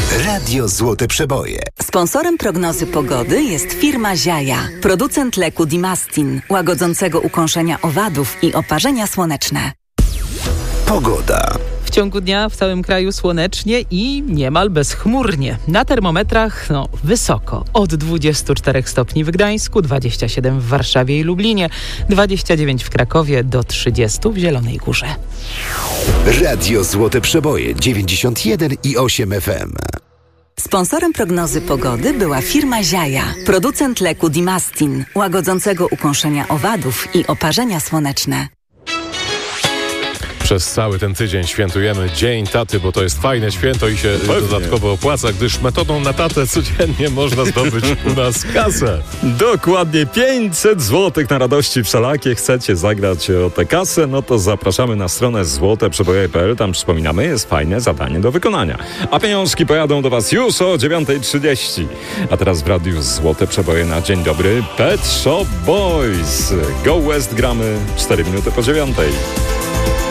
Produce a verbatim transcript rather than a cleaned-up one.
Radio Złote Przeboje. Sponsorem prognozy pogody jest firma Ziaja, producent leku Dimastin, łagodzącego ukąszenia owadów i oparzenia słoneczne. Pogoda. W ciągu dnia w całym kraju słonecznie i niemal bezchmurnie. Na termometrach no wysoko. Od dwudziestu czterech stopni w Gdańsku, dwudziestu siedmiu w Warszawie i Lublinie, dwudziestu dziewięciu w Krakowie, do trzydziestu w Zielonej Górze. Radio Złote Przeboje dziewięćdziesiąt jeden i osiem F M. Sponsorem prognozy pogody była firma Ziaja, producent leku Dimastin, łagodzącego ukąszenia owadów i oparzenia słoneczne. Przez cały ten tydzień świętujemy Dzień Taty, bo to jest fajne święto i się Pewnie. dodatkowo opłaca, gdyż metodą na tatę codziennie można zdobyć u nas kasę. Dokładnie pięćset złotych na radości wszelakie. Chcecie zagrać o tę kasę? No to zapraszamy na stronę złote przeboje kropka p l. Tam przypominamy, jest fajne zadanie do wykonania. A pieniążki pojadą do Was już o dziewiąta trzydzieści. A teraz w radiu Złote Przeboje na dzień dobry Pet Shop Boys. Go West gramy cztery minuty po dziewiątej.